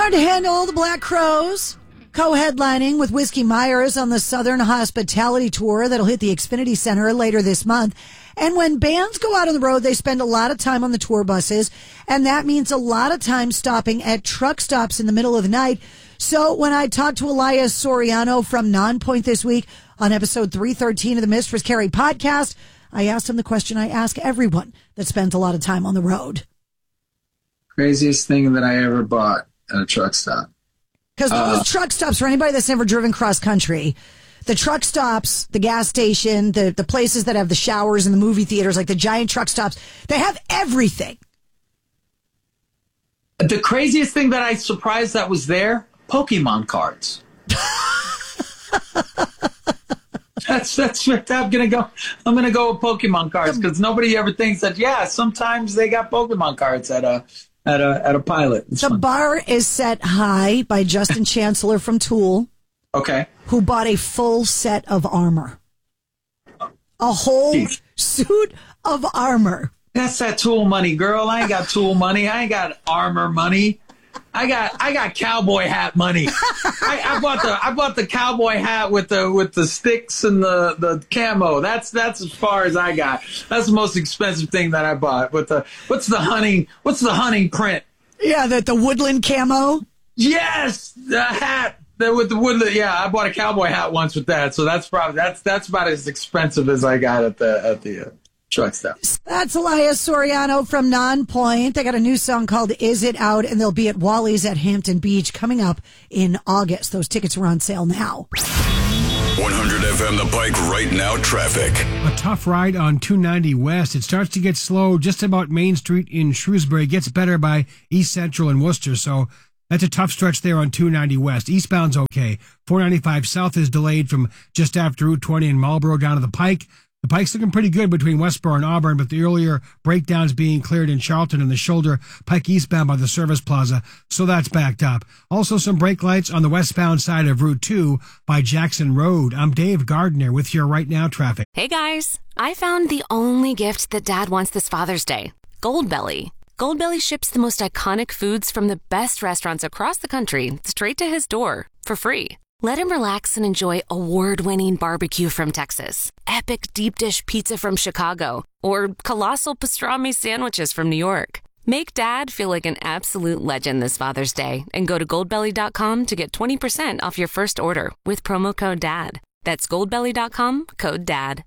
hard to handle the Black Crowes, co-headlining with Whiskey Myers on the Southern Hospitality Tour that'll hit the Xfinity Center later this month. And when bands go out on the road, they spend a lot of time on the tour buses, and that means a lot of time stopping at truck stops in the middle of the night. So when I talked to Elias Soriano from Nonpoint this week on episode 313 of the Mistress Carrie podcast, I asked him the question I ask everyone that spends a lot of time on the road. Craziest thing that I ever bought at a truck stop. Because those truck stops, for anybody that's never driven cross country, the truck stops, the gas station, the places that have the showers and the movie theaters, like the giant truck stops, they have everything. The craziest thing that I surprised that was there, Pokemon cards. That's I'm gonna go with Pokemon cards because nobody ever thinks that. Yeah, sometimes they got Pokemon cards at a pilot. It's the fun. bar is set high by Justin Chancellor from Tool. Okay. Who bought a full set of armor. A whole suit of armor. That's that Tool money, girl. I ain't got Tool money. I ain't got armor money. I got cowboy hat money. I bought the cowboy hat with the sticks and the camo. That's as far as I got. That's the most expensive thing that I bought. What's the hunting print? Yeah, the woodland camo. Yes, the hat with the woodland. Yeah, I bought a cowboy hat once with that. So that's about as expensive as I got at the truck stop. That's Elias Soriano from Nonpoint. They got a new song called Is It Out, and they'll be at Wally's at Hampton Beach coming up in August. Those tickets are on sale now. 100 FM The Pike right now traffic. A tough ride on 290 West. It starts to get slow just about Main Street in Shrewsbury. It gets better by East Central and Worcester, so that's a tough stretch there on 290 West. Eastbound's okay. 495 South is delayed from just after Route 20 in Marlboro down to the Pike. The Pike's looking pretty good between Westboro and Auburn, but the earlier breakdowns being cleared in Charlton and the shoulder Pike eastbound by the Service Plaza, so that's backed up. Also some brake lights on the westbound side of Route 2 by Jackson Road. I'm Dave Gardner with your Right Now traffic. Hey guys, I found the only gift that Dad wants this Father's Day. Goldbelly. Goldbelly ships the most iconic foods from the best restaurants across the country straight to his door for free. Let him relax and enjoy award-winning barbecue from Texas, epic deep dish pizza from Chicago, or colossal pastrami sandwiches from New York. Make Dad feel like an absolute legend this Father's Day and go to goldbelly.com to get 20% off your first order with promo code DAD. That's goldbelly.com, code DAD.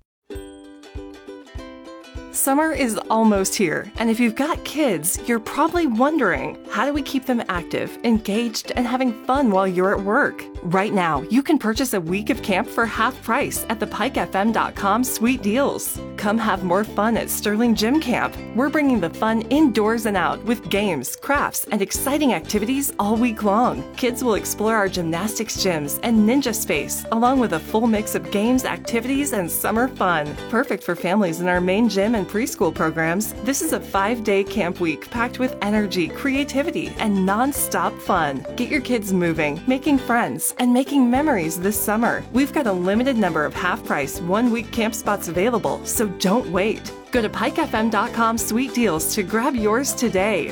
Summer is almost here, and if you've got kids, you're probably wondering, how do we keep them active, engaged, and having fun while you're at work? Right now, you can purchase a week of camp for half price at thepikefm.com Sweet Deals. Come have more fun at Sterling Gym Camp. We're bringing the fun indoors and out with games, crafts, and exciting activities all week long. Kids will explore our gymnastics gyms and ninja space, along with a full mix of games, activities, and summer fun. Perfect for families in our main gym and preschool programs. This is a 5-day camp week packed with energy, creativity, and non-stop fun. Get your kids moving, making friends, and making memories this summer. We've got a limited number of half-price, one-week camp spots available, so don't wait. Go to pikefm.com Sweet Deals to grab yours today.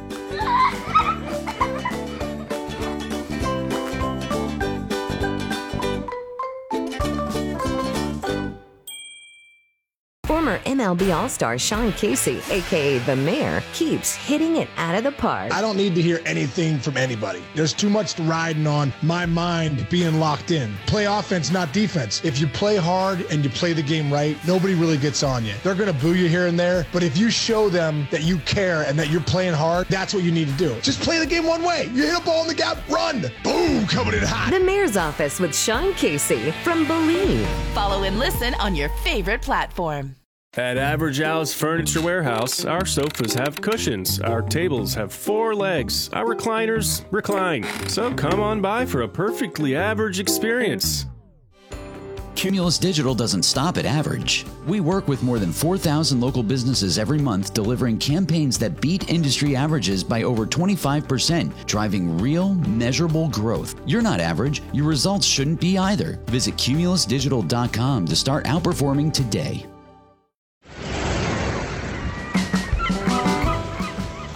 Former MLB All-Star Sean Casey, a.k.a. The Mayor, keeps hitting it out of the park. I don't need to hear anything from anybody. There's too much riding on my mind being locked in. Play offense, not defense. If you play hard and you play the game right, nobody really gets on you. They're going to boo you here and there, but if you show them that you care and that you're playing hard, that's what you need to do. Just play the game one way. You hit a ball in the gap, run. Boom, coming in hot. The Mayor's Office with Sean Casey from Believe. Follow and listen on your favorite platform. At Average Al's Furniture Warehouse, our sofas have cushions, our tables have 4 legs, our recliners recline. So come on by for a perfectly average experience. Cumulus Digital doesn't stop at average. We work with more than 4,000 local businesses every month, delivering campaigns that beat industry averages by over 25%, driving real, measurable growth. You're not average. Your results shouldn't be either. Visit cumulusdigital.com to start outperforming today.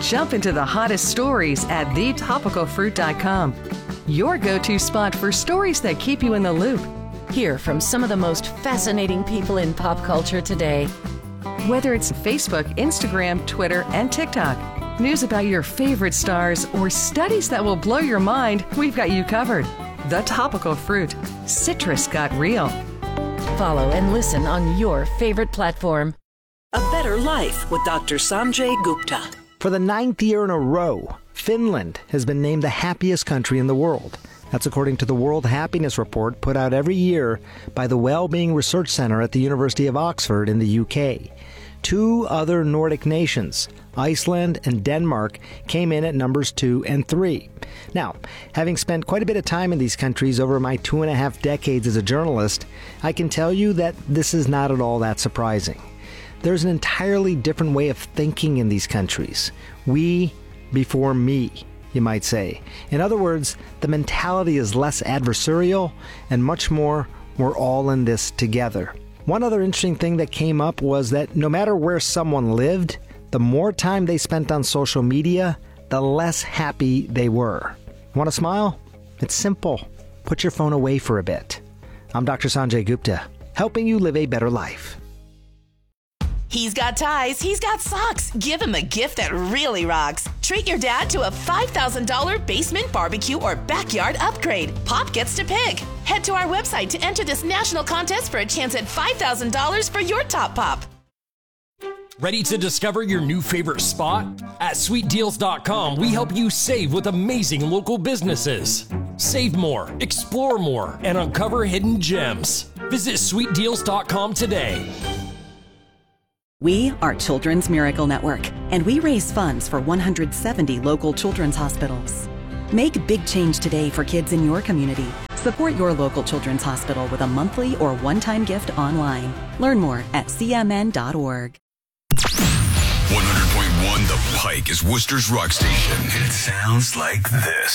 Jump into the hottest stories at thetopicalfruit.com. Your go-to spot for stories that keep you in the loop. Hear from some of the most fascinating people in pop culture today. Whether it's Facebook, Instagram, Twitter, and TikTok, news about your favorite stars, or studies that will blow your mind, we've got you covered. The Topical Fruit. Citrus got real. Follow and listen on your favorite platform. A Better Life with Dr. Sanjay Gupta. For the 9th year in a row, Finland has been named the happiest country in the world. That's according to the World Happiness Report put out every year by the Wellbeing Research Centre at the University of Oxford in the UK. 2 other Nordic nations, Iceland and Denmark, came in at numbers 2 and 3. Now, having spent quite a bit of time in these countries over my 2.5 decades as a journalist, I can tell you that this is not at all that surprising. There's an entirely different way of thinking in these countries. We before me, you might say. In other words, the mentality is less adversarial and much more, we're all in this together. One other interesting thing that came up was that no matter where someone lived, the more time they spent on social media, the less happy they were. Want to smile? It's simple. Put your phone away for a bit. I'm Dr. Sanjay Gupta, helping you live a better life. He's got ties, he's got socks. Give him a gift that really rocks. Treat your dad to a $5,000 basement barbecue or backyard upgrade. Pop gets to pick. Head to our website to enter this national contest for a chance at $5,000 for your top pop. Ready to discover your new favorite spot? At sweetdeals.com, we help you save with amazing local businesses. Save more, explore more, and uncover hidden gems. Visit sweetdeals.com today. We are Children's Miracle Network, and we raise funds for 170 local children's hospitals. Make a big change today for kids in your community. Support your local children's hospital with a monthly or one-time gift online. Learn more at cmn.org. 100.1 The Pike is Worcester's rock station. It sounds like this.